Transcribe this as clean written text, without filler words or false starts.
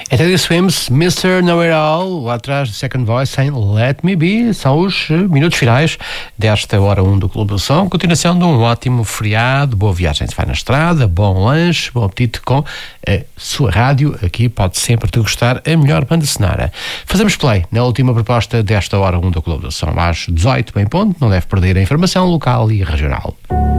É Teddy Swims, Mr. Know-It-All, lá atrás do Second Voice em Let Me Be. São os minutos finais desta hora 1 do Clube do Som. Continuação de um ótimo feriado, boa viagem se vai na estrada, bom lanche, bom apetite com a sua rádio. Aqui pode sempre te gostar a melhor banda sonora. Fazemos play na última proposta desta hora 1 do Clube do Som. Às 18 bem ponto, não deve perder a informação local e regional.